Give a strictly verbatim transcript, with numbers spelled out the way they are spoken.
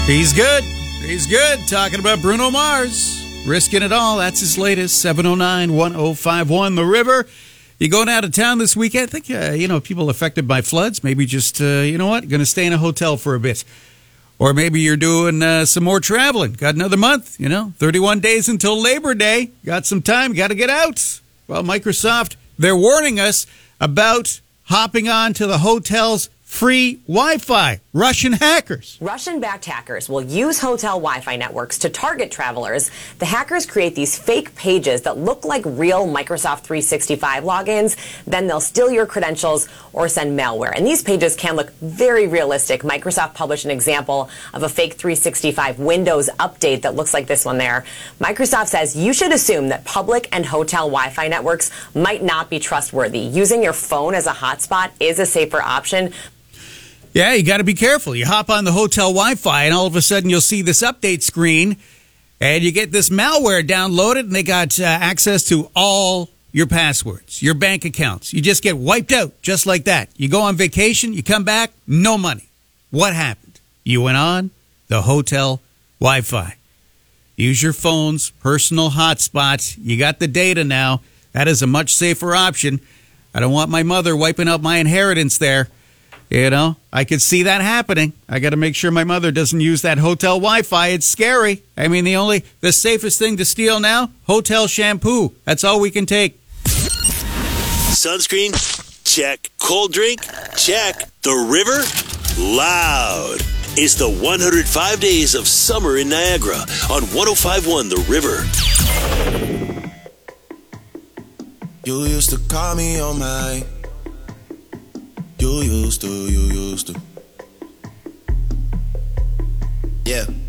He's good. He's good. Talking about Bruno Mars. Risking it all. That's his latest. seven oh nine, one oh five one The River. You going out of town this weekend? I think, uh, you know, people affected by floods, maybe just, uh, you know what, going to stay in a hotel for a bit. Or maybe you're doing uh, some more traveling. Got another month, you know, thirty-one days until Labor Day. Got some time. Got to get out. Well, Microsoft, they're warning us about hopping on to the hotel's free Wi-Fi. Russian hackers. Russian-backed hackers will use hotel Wi-Fi networks to target travelers. The hackers create these fake pages that look like real Microsoft three sixty-five logins. Then they'll steal your credentials or send malware. And these pages can look very realistic. Microsoft published an example of a fake three sixty-five Windows update that looks like this one there. Microsoft says you should assume that public and hotel Wi-Fi networks might not be trustworthy. Using your phone as a hotspot is a safer option. Yeah, you got to be careful. You hop on the hotel Wi-Fi, and all of a sudden you'll see this update screen, and you get this malware downloaded, and they got uh, access to all your passwords, your bank accounts. You just get wiped out just like that. You go on vacation, you come back, no money. What happened? You went on the hotel Wi-Fi. Use your phone's personal hotspot. You got the data now. That is a much safer option. I don't want my mother wiping out my inheritance there. You know, I could see that happening. I got to make sure my mother doesn't use that hotel Wi-Fi. It's scary. I mean, the only, the safest thing to steal now, hotel shampoo. That's all we can take. Sunscreen? Check. Cold drink? Check. The river? Loud. It's the one hundred five days of summer in Niagara on one oh five one The River. You used to call me on my... You used to, you used to. Yeah.